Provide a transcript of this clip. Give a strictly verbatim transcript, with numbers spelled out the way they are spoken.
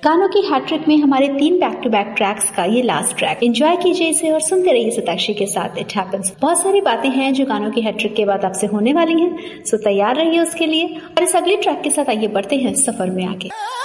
गानों की हैट्रिक में हमारे तीन बैक टू बैक ट्रैक्स का ये लास्ट ट्रैक। एंजॉय कीजिए इसे और सुनते रहिए सताक्षी के साथ इट हैपेंस। बहुत सारी बातें हैं जो गानों की हैट्रिक के बाद आपसे होने वाली हैं, सो तैयार रहिए उसके लिए। और इस अगले ट्रैक के साथ आइए बढ़ते हैं सफर में आगे।